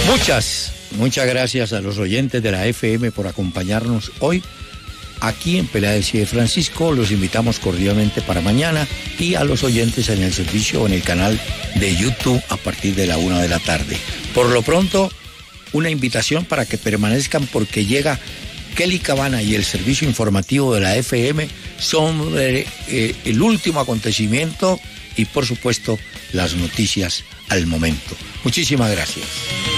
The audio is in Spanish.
Muchas gracias a los oyentes de la FM por acompañarnos hoy aquí en Peláez y de Francisco. Los invitamos cordialmente para mañana, y a los oyentes en el servicio o en el canal de YouTube a partir de la 1 de la tarde. Por lo pronto, una invitación para que permanezcan, porque llega Kelly Cabana y el servicio informativo de la FM sobre el último acontecimiento y, por supuesto, las noticias al momento. Muchísimas gracias.